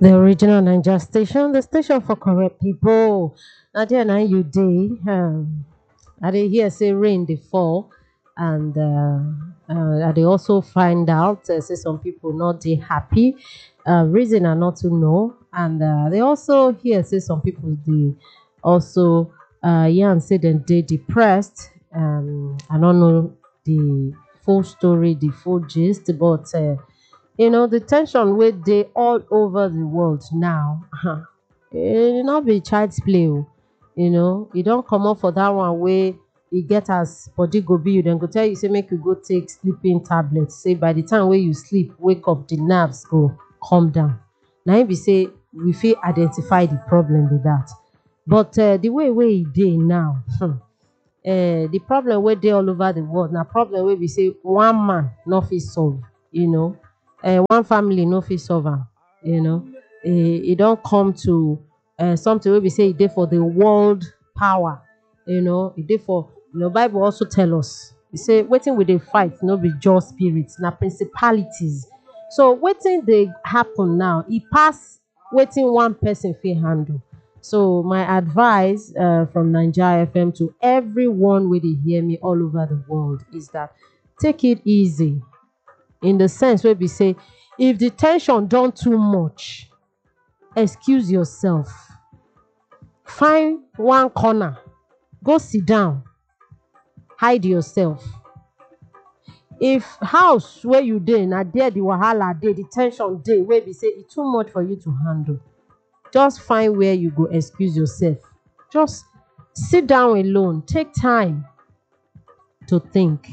The original Niger station, the station for correct people. Now there now you day. I dey hear say rain dey fall, and I dey also find out say some people not dey happy. Reason I not to know, and they also hear say some people dey also yarn say dem dey depressed. I don't know the full story, the full gist, but the tension wey dey all over the world now, e no be child's play o. You don comot for that one wey e get as body go be you, dem go tell you say make you go take sleeping tablet, say by the time wey you sleep wake up the nerves go calm down. Na im be say we fit identify the problem be that. But the way wey e dey now, the problem wey dey all over the world na problem wey be say one man no fit solve. One family no fit solve am. E don come to something wey be say e dey for the world power. E dey for Bible also tell us. E say wetin we dey fight no be just spirits, na principalities. So wetin dey happen now, e pass wetin one person fit handle. So my advice from Naija FM to everyone wey dey hear me all over the world is that take it easy, in the sense wey be say if the tension don too much, excuse yourself, find one corner, go sit down, hide yourself. If house where you dey na there the wahala dey, the tension dey, wey be say e too much for you to handle, just find where you go excuse yourself. Just sit down alone, take time to think.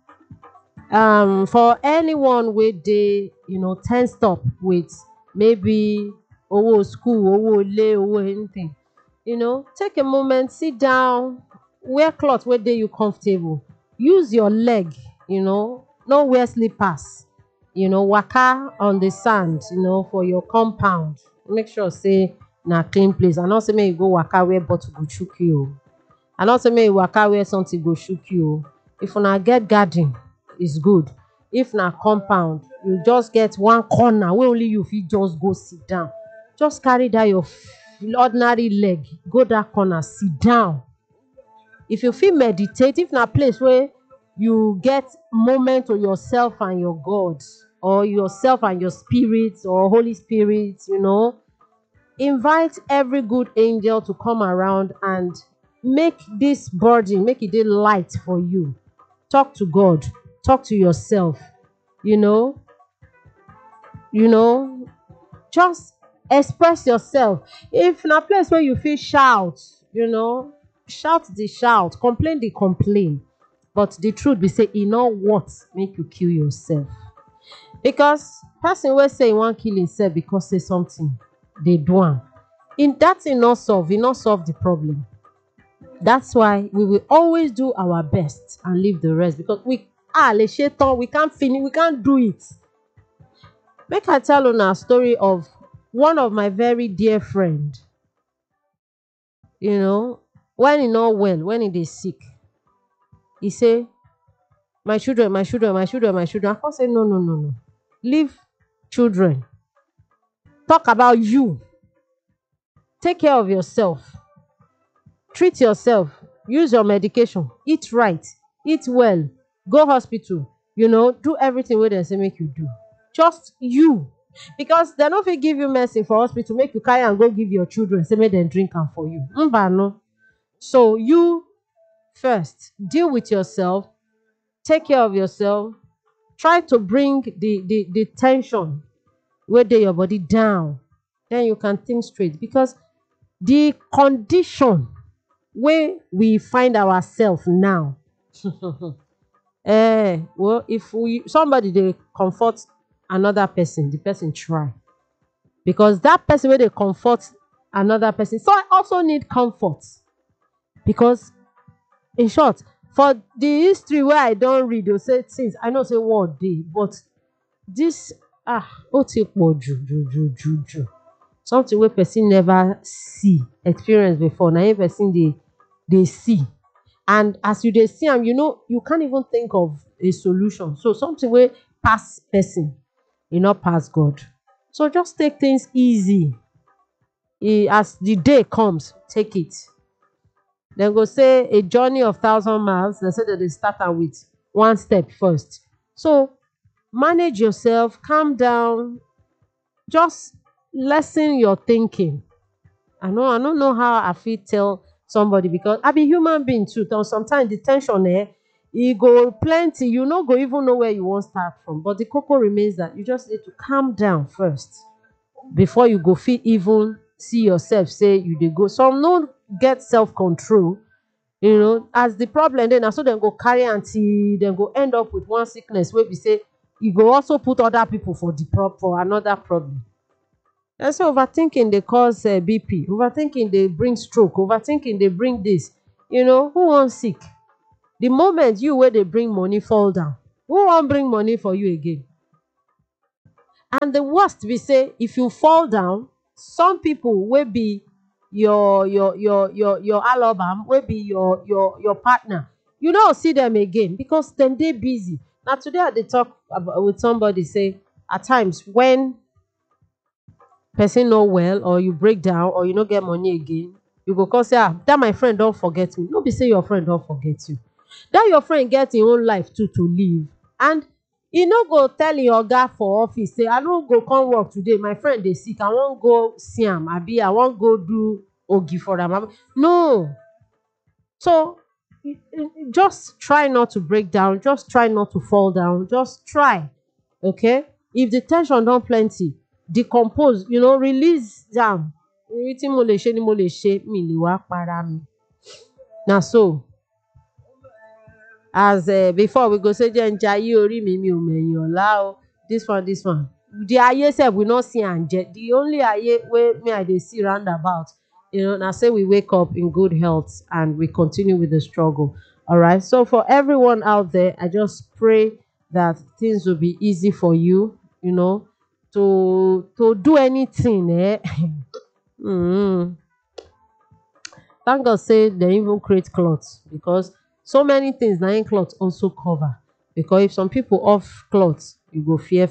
For anyone wey dey tensed up with maybe owo school, owo ile, owo anything, take a moment, sit down, wear cloth wey dey you comfortable, use your leg, no wear slippers, waka on the sand, for your compound. Make sure say na clean place. I no say make you go waka where bottle go chook you o. I no say make you waka where something go chook you o. If una get garden, is good. If na compound, you just get one corner wey only you fit just go sit down. Just carry that your ordinary leg, go that corner, sit down. If you fit meditate, if na place where you get moment to yourself and your God, or yourself and your spirit, or Holy Spirit, invite every good angel to come around and make this burden, make it dey light for you. Talk to God, talk to yourself, just express yourself. If na place where you feel shout, shout the shout, complain the complain. But the truth be say e no worth make you kill yourself. Because person wey say e wan kill himself because say something dey do am, in that thing not solve, e not solve the problem. That's why we will always do our best and leave the rest, because we can't finish, we can't do it. Make I tell you a story of one of my very dear friend. When he not well, when he dey sick, he say, my children, my children, my children, my children. I can't say no. Leave children. Talk about you. Take care of yourself. Treat yourself. Use your medication. Eat right. Eat well. Go hospital. Do everything wey dem say make you do. Just you. Because dem no fit give you medicine for hospital, make you carry and go give your children, say make dem drink am for you. No. So you first, deal with yourself. Take care of yourself. Try to bring the tension wey dey your body down. Then you can think straight. Because the condition wey we find ourselves now, well, if somebody dey comfort another person, the person try. Because that person wey dey comfort another person, so I also need comfort. Because in short, for the history wey I don read, they say things I know say war dey, but this ju something wey person never see, experience before, na im person dey see. And as you dey see am, you can't even think of a solution. So something wey pass person, e not pass God. So just take things easy. As the day comes, take it. Then go say a journey of 1,000 miles. They say that they start out with one step first. So manage yourself, calm down, just lessen your thinking. I don't know how I fit tell somebody because I be human being too. Sometimes the tension e go plenty. You no go even know where you wan start from. But the cocoa remains that you just need to calm down first before you go fit even see yourself say you dey go. Some no get self control, as the problem dey na so dem go carry am till dem go end up with one sickness wey be say e go also put other people for for another problem. And so overthinking dey cause BP, overthinking dey bring stroke, overthinking dey bring this. Who wan sick? The moment you wey dey bring money fall down, who wan bring money for you again? And the worst be say if you fall down, some people wey be your alobam, wey be your partner, you no see them again because dem dey busy. Na today I dey talk with somebody say at times when person no well or you break down or you no get money again, you go come say dat my friend don forget me. No be say your friend don forget you. Dat your friend get im own life too to live, and e no go tell im oga for office say I no go come work today, my friend dey sick, I wan go see am, abi I wan go do ogi for am. No. So just try not to break down, just try not to fall down, just try. Okay? If the tension don plenty, decompose, release am. Wetin mo lè ṣe ni mo lè ṣe, mi lè wá para mi. Na so. As before we go say jẹ́ n jayé orí mi, mi ò mẹ̀yìn ọ̀la o. This one. The aye sef we no see am jẹ. The only aye wey me I dey see roundabout, na say we wake up in good health and we continue with the struggle. All right. So for everyone out there, I just pray that things will be easy for you, to do anything. Thank God say they even create clothes because so many things na im cloth also cover. Because if some people off cloth, you go fear.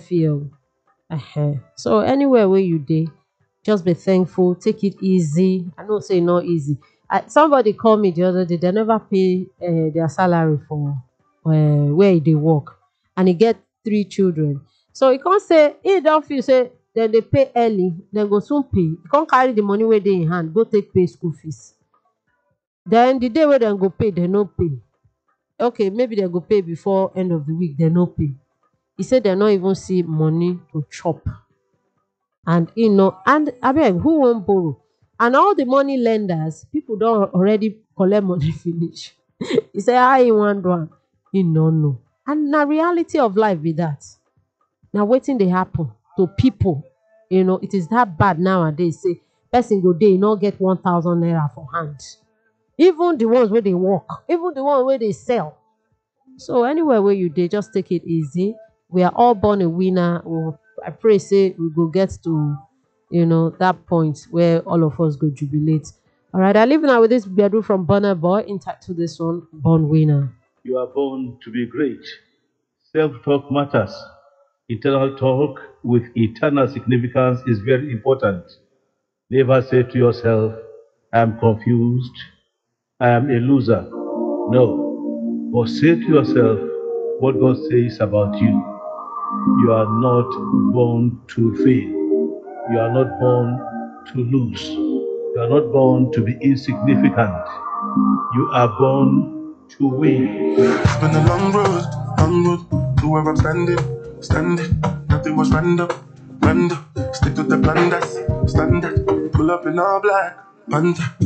So anywhere where you dey, just be thankful, take it easy. I know say not easy. Somebody called me the other day, they never pay their salary for where they work, and he get 3 children. So he can't say he don't feel say then they pay early, then go soon pay. He can't carry the money where they in hand, go take pay school fees. Then the day where they go pay, they no pay. Okay, maybe they go pay before end of the week, they no pay. He said they not even see money to chop. And and abeg, who won't borrow? And all the money lenders, people don't already collect money finish. He say how he wan do am? He no know. And na reality of life be that. Now wetin dey happen to people, it is that bad nowadays. Say person go dey not get 1,000 naira for hand. Even the ones where they work, even the ones where they sell. So anywhere where you dey, just take it easy. We are all born a winner. I pray say we go get to that point where all of us go jubilate. All right, I leave now with this bedroom from Burna Boy. Entitled this one, Born Winner. You are born to be great. Self-talk matters. Internal talk with eternal significance is very important. Never say to yourself, I'm confused, I am a loser. No. But say to yourself what God says about you. You are not born to fail. You are not born to lose. You are not born to be insignificant. You are born to win. It's been a long road to where I'm standing. Nothing was random. Stick to the plan that's standard. Pull up in all black, panda.